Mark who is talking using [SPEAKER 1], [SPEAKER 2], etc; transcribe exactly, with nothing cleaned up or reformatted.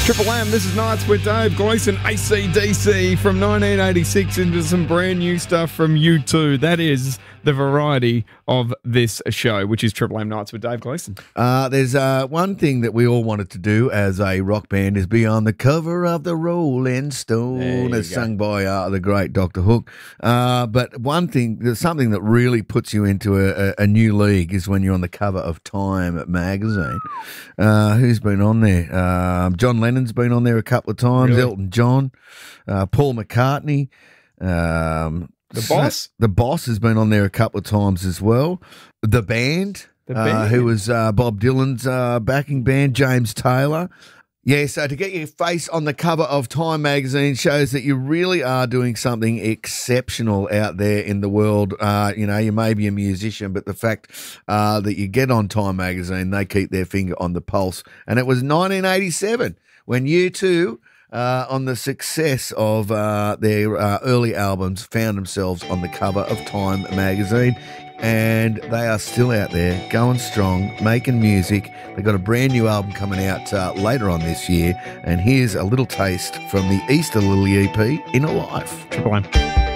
[SPEAKER 1] Triple M, this is Nights with Dave Gleeson, A C D C from nineteen eighty-six into some brand new stuff from U two. That is the variety of this show, which is Triple M Nights with Dave Gleeson.
[SPEAKER 2] Uh, there's uh, one thing that we all wanted to do as a rock band is be on the cover of the Rolling Stone, as sung by uh, the great Doctor Hook. Uh, but one thing, there's something that really puts you into a, a, a new league is when you're on the cover of Time magazine. Uh, who's been on there? Um, John Lennon's been on there a couple of times.
[SPEAKER 1] Really?
[SPEAKER 2] Elton John, uh, Paul McCartney. Um,
[SPEAKER 1] The Boss?
[SPEAKER 2] The Boss has been on there a couple of times as well. The Band,
[SPEAKER 1] The
[SPEAKER 2] uh,
[SPEAKER 1] Band.
[SPEAKER 2] who was uh, Bob Dylan's uh, backing band, James Taylor. Yeah, so to get your face on the cover of Time magazine shows that you really are doing something exceptional out there in the world. Uh, you know, you may be a musician, but the fact uh, that you get on Time magazine, they keep their finger on the pulse. And it was nineteen eighty-seven when U two, uh, on the success of uh, their uh, early albums, found themselves on the cover of Time magazine. And they are still out there, going strong, making music. They've got a brand new album coming out uh, later on this year. And here's a little taste from the Easter Lily E P, Inner Life.
[SPEAKER 1] Triple M.